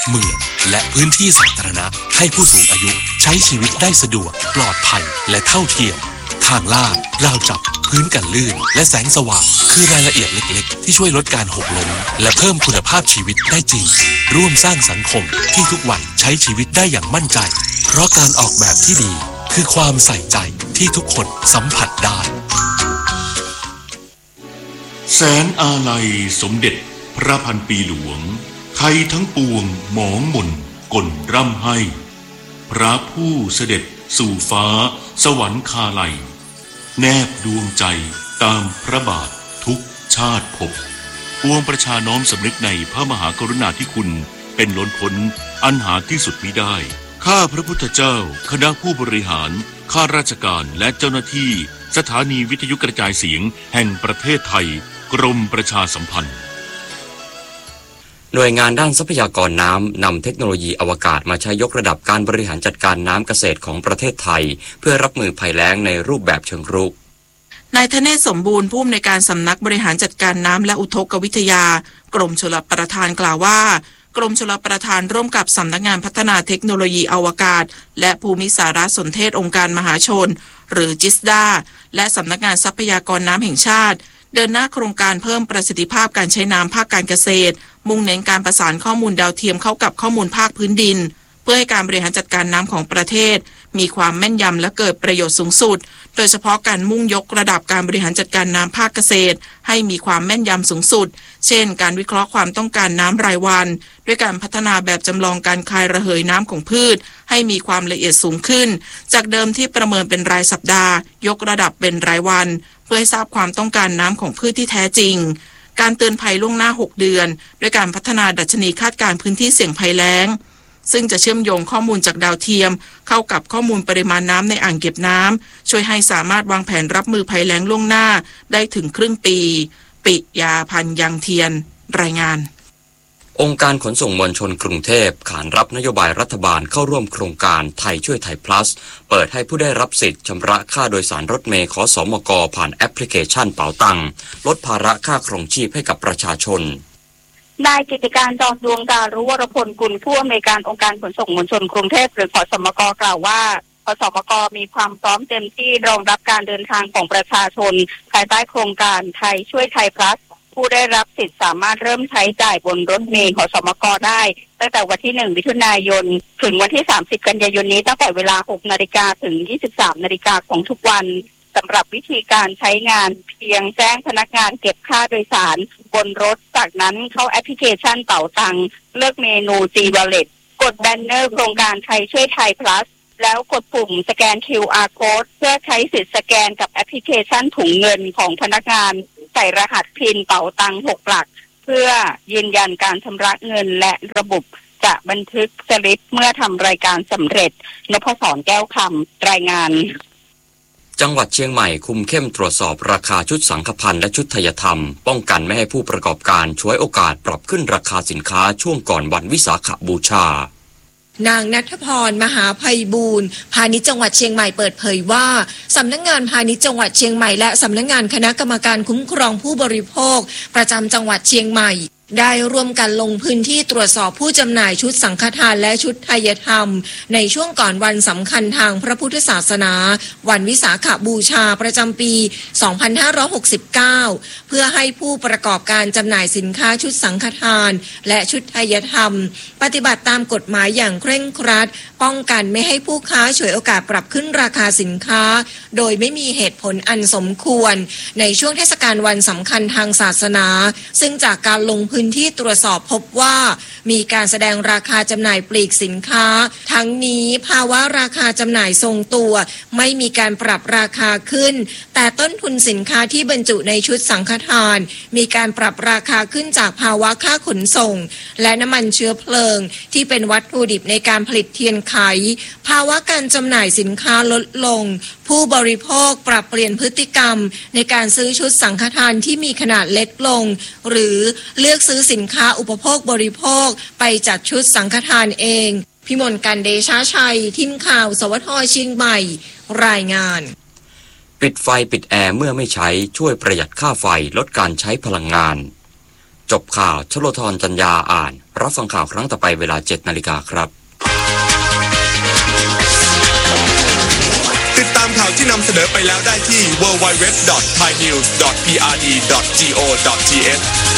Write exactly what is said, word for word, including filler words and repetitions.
เมืองและพื้นที่สาธารณะให้ผู้สูงอายุใช้ชีวิตได้สะดวกปลอดภัยและเท่าเทียมทางลาดราวจับพื้นกันลื่นและแสงสว่างคือรายละเอียดเล็กๆที่ช่วยลดการหกล้มและเพิ่มคุณภาพชีวิตได้จริงร่วมสร้างสังคมที่ทุกวัยใช้ชีวิตได้อย่างมั่นใจเพราะการออกแบบที่ดีคือความใส่ใจที่ทุกคนสัมผัสได้แสนอาลัยสมเด็จพระพันปีหลวงไทยทั้งปวงหมองหม่นก่นร่ำให้พระผู้เสด็จสู่ฟ้าสวรรคาลัยแนบดวงใจตามพระบาททุกชาติภพปวงประชาน้อมสำนึกในพระมหากรุณาธิคุณเป็นล้นพ้นอันหาที่สุดมิได้ข้าพระพุทธเจ้าคณะผู้บริหารข้าราชการและเจ้าหน้าที่สถานีวิทยุกระจายเสียงแห่งประเทศไทยกรมประชาสัมพันธ์หน่วยงานด้านทรัพยากรน้ำนำเทคโนโลยีอวกาศมาใช้ยกระดับการบริหารจัดการน้ำเกษตรของประเทศไทยเพื่อรับมือภัยแล้งในรูปแบบเชิงรุกนายธเนศสมบูรณ์ผู้อำนวยการสำนักบริหารจัดการน้ำและอุทกวิทยากรมชลประทานกล่าวว่ากรมชลประทานร่วมกับสำนักงานพัฒนาเทคโนโลยีอวกาศและภูมิสารสนเทศองค์การมหาชนหรือจิสดาและสำนักงานทรัพยากรน้ำแห่งชาติเดินหน้าโครงการเพิ่มประสิทธิภาพการใช้น้ำภาคการเกษตรมุ่งเน้นการประสานข้อมูลดาวเทียมเข้ากับข้อมูลภาคพื้นดินเพื่อให้การบริหารจัดการน้ำของประเทศมีความแม่นยำและเกิดประโยชน์สูงสุดโดยเฉพาะการมุ่งยกระดับการบริหารจัดการน้ำภาคเกษตรให้มีความแม่นยำสูงสุดเช่นการวิเคราะห์ความต้องการน้ำรายวันด้วยการพัฒนาแบบจำลองการคายระเหยน้ำของพืชให้มีความละเอียดสูงขึ้นจากเดิมที่ประเมินเป็นรายสัปดาห์ยกระดับเป็นรายวันเพื่อให้ทราบความต้องการน้ำของพืชที่แท้จริงการเตือนภัยล่วงหน้าหกเดือนด้วยการพัฒนาดัชนีคาดการณ์พื้นที่เสี่ยงภัยแล้งซึ่งจะเชื่อมโยงข้อมูลจากดาวเทียมเข้ากับข้อมูลปริมาณน้ำในอ่างเก็บน้ำช่วยให้สามารถวางแผนรับมือภัยแล้งล่วงหน้าได้ถึงครึ่งปีปิยาพันธ์ยังเทียนรายงานองค์การขนส่งมวลชนกรุงเทพขานรับนโยบายรัฐบาลเข้าร่วมโครงการไทยช่วยไทย plus เปิดให้ผู้ได้รับสิทธิ์ชำระค่าโดยสารรถเมล์ขสมกผ่านแอปพลิเคชันเป๋าตังลดภาระค่าครองชีพให้กับประชาชนนายกิติการจอมดวงดารุวรพลกุลผู้อำนวยการองค์การขนส่งมวลชนกรุงเทพหรือขสมกกล่าวว่าขสมกมีความพร้อมเต็มที่รองรับการเดินทางของประชาชนภายใต้โครงการไทยช่วยไทย plusผู้ได้รับสิทธิ์สามารถเริ่มใช้จ่ายบนรถเมล์ขสมกได้ตั้งแต่วันที่หนึ่งมิถุนายนถึงวันที่สามสิบกันยายนนี้ตั้งแต่เวลา หกนาฬิกา ถึง ยี่สิบสามนาฬิกาของทุกวันสำหรับวิธีการใช้งานเพียงแจ้งพนักงานเก็บค่าโดยสารบนรถจากนั้นเข้าแอปพลิเคชันเป๋าตังเลือกเมนู G Wallet กดแบนเนอร์โครงการไทยช่วยไทย plus แล้วกดปุ่มสแกน คิว อาร์ code เพื่อใช้สิทธิ์สแกนกับแอปพลิเคชันถุงเงินของพนักงานใส่รหัสพินเป๋าตังหกหลักเพื่อยืนยันการชำระเงินและระบบจะบันทึกสลิปเมื่อทำรายการสำเร็จนพศรแก้วคำรายงานจังหวัดเชียงใหม่คุมเข้มตรวจสอบราคาชุดสังฆพันธ์และชุดไทยธรรมป้องกันไม่ให้ผู้ประกอบการฉวยโอกาสปรับขึ้นราคาสินค้าช่วงก่อนวันวิสาขบูชานางณัฐพรมหาไพบูลย์พาณิชย์จังหวัดเชียงใหม่เปิดเผยว่าสำนักงานพาณิชย์จังหวัดเชียงใหม่และสำนักงานคณะกรรมการคุ้มครองผู้บริโภคประจำจังหวัดเชียงใหม่ได้ร่วมกันลงพื้นที่ตรวจสอบผู้จำหน่ายชุดสังฆทานและชุดไทยธรรมในช่วงก่อนวันสำคัญทางพระพุทธศาสนาวันวิสาขบูชาประจำปี สองพันห้าร้อยหกสิบเก้า เพื่อให้ผู้ประกอบการจำหน่ายสินค้าชุดสังฆทานและชุดไทยธรรมปฏิบัติตามกฎหมายอย่างเคร่งครัดป้องกันไม่ให้ผู้ค้าฉวยโอกาสปรับขึ้นราคาสินค้าโดยไม่มีเหตุผลอันสมควรในช่วงเทศกาลวันสำคัญทางศาสนาซึ่งจากการลงพื้นที่ตรวจสอบพบว่ามีการแสดงราคาจำหน่ายปลีกสินค้าทั้งนี้ภาวะราคาจำหน่ายทรงตัวไม่มีการปรับราคาขึ้นแต่ต้นทุนสินค้าที่บรรจุในชุดสังฆทานมีการปรับราคาขึ้นจากภาวะค่าขนส่งและน้ำมันเชื้อเพลิงที่เป็นวัตถุดิบในการผลิตเทียนไขภาวะการจำหน่ายสินค้าลดลงผู้บริโภคปรับเปลี่ยนพฤติกรรมในการซื้อชุดสังฆทานที่มีขนาดเล็กลงหรือเลือกซื้อสินค้าอุปโภคบริโภคไปจัดชุดสังฆทานเองพิมลกันเดชาชัยทีมข่าวสวทเชียงใหม่รายงานปิดไฟปิดแอร์เมื่อไม่ใช้ช่วยประหยัดค่าไฟลดการใช้พลังงานจบข่าวชโลธรจัญญาอ่านรับฟังข่าวครั้งต่อไปเวลา เจ็ดนาฬิกาครับติดตามข่าวที่นำเสนอไปแล้วได้ที่ ดับเบิลยู ดับเบิลยู ดับเบิลยู ดอท ไทยนิวส์ ดอท พี อาร์ ดี ดอท จี โอ ดอท ที เอช